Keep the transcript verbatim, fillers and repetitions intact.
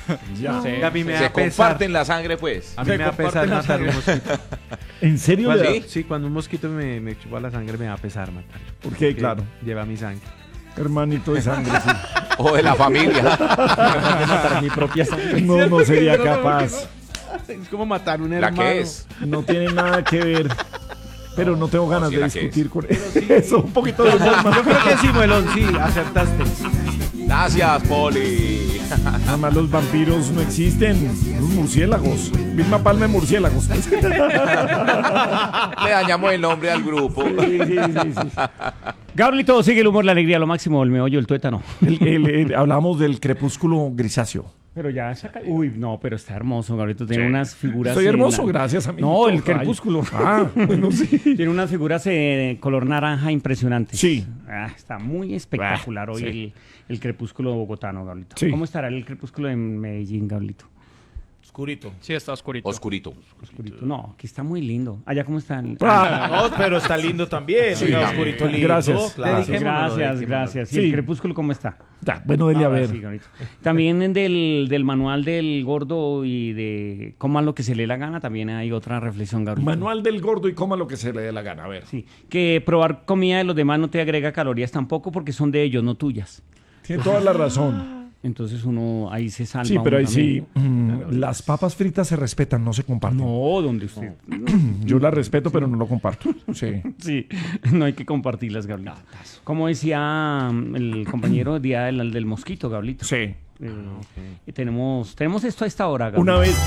Ya. Sí. A mí me Se da pesar. comparten la sangre, pues. A mí me da pesar matar un mosquito. ¿En serio? ¿Ah, le da- sí? Sí, cuando un mosquito me, me chupa la sangre me da pesar matar. Porque, claro, Lleva mi sangre. hermanito de sangre, sí. O de la familia. Matar mi propia sangre. No, no sería capaz. Es como matar un ¿La hermano. que es? No tiene nada que ver. Pero no tengo ganas sí, de la que discutir con eso. Un poquito de humor, Yo creo que sí, Muelón, sí, acertaste. Gracias, Poli. Además, los vampiros no existen. Los murciélagos. Vilma Palma, murciélagos. Sí, sí, Le dañamos el nombre al grupo. sí, sí, sí. Gabrielito, sigue el humor, la alegría, lo máximo, el meollo, el tuétano. El- el- el- hablamos del crepúsculo grisáceo. Pero ya se acabó. Uy, no, pero está hermoso, Gabrielito. Tiene unas figuras. Estoy en hermoso, la- gracias, amigo. No, el Ay. crepúsculo. Ah, bueno, sí. Tiene unas figuras de color naranja impresionantes. Sí. Ah, está muy espectacular Ah, hoy sí. el, el crepúsculo bogotano, Gabrielito. Sí. ¿Cómo estará el crepúsculo en Medellín, Gabrielito? Oscurito. Sí, está oscurito. Oscurito. Oscurito. No, aquí está muy lindo. Allá, ¿cómo está? el- Ah, No, pero está lindo también. Sí, oiga, sí. oscurito lindo. Gracias. Claro. Dediquémonos, Gracias, dediquémonos. gracias. ¿Y Sí. el crepúsculo cómo está? ya, bueno, dele a Ahora ver. sí, Gabrielito. También del, del manual del gordo y de cómo lo que se le dé la gana, también hay otra reflexión, Gabrielito. Manual del gordo y coma lo que se le dé la gana. A ver. Sí, que probar comida de los demás no te agrega calorías tampoco porque son de ellos, no tuyas. Tiene toda la razón. Entonces uno ahí se salva. Sí, pero ahí uno sí. también. mm, las papas fritas se respetan, no se comparten. No, donde usted. Yo las respeto, pero no lo comparto. Sí. Sí, no hay que compartirlas, Gabrielito. Como decía mm, el compañero día del, del mosquito, Gabrielito. Sí. Eh, y tenemos, tenemos esto a esta hora, Gabrielito. Una vez